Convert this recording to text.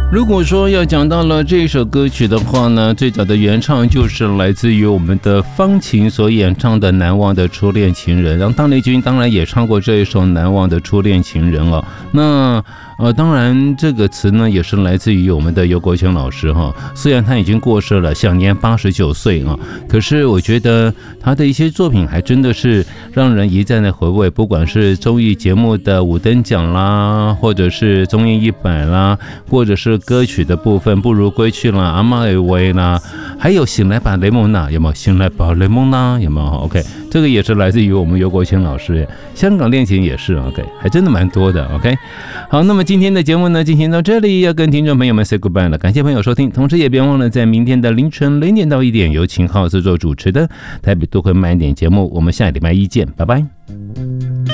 如果说要讲到了这首歌曲的话呢，最早的原唱就是来自于我们的方琴所演唱的《难忘的初恋情人》，然后邓丽君当然也唱过这一首《难忘的初恋情人》哦。那当然这个词呢也是来自于我们的尤国强老师哈，虽然他已经过世了，享年89岁啊，可是我觉得他的一些作品还真的是让人一再的回味，不管是综艺节目的五等奖啦，或者是综艺100啦，或者是歌曲的部分，不如归去啦，阿妈有为啦，还有醒来吧雷蒙娜，有没有？醒来吧雷蒙娜，有没有 ？OK， 这个也是来自于我们尤国强老师，香港恋情也是 OK， 还真的蛮多的 OK。好，那么今天的节目呢进行到这里，要跟听众朋友们 say goodbye 了，感谢朋友收听，同时也别忘了在明天的凌晨0点到1点由秦浩制作主持的台北都会慢一点节目，我们下礼拜一见，拜拜。